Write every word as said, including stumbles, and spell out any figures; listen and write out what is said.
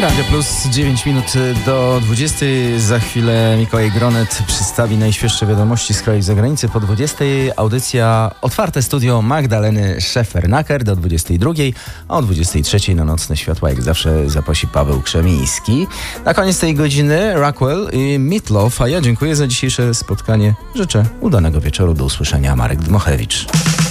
Radio Plus, dziewięć minut do dwudziestej. Za chwilę Mikołaj Gronet przedstawi najświeższe wiadomości z kraju i zagranicy. Po dwudziestej audycja Otwarte Studio Magdaleny Szefernaker do dwudziestej drugiej, a o dwudziestej trzeciej na Nocne Światła jak zawsze zaprosi Paweł Krzemiński. Na koniec tej godziny Rockwell i Meatloaf, a ja dziękuję za dzisiejsze spotkanie. Życzę udanego wieczoru. Do usłyszenia. Marek Dmochewicz.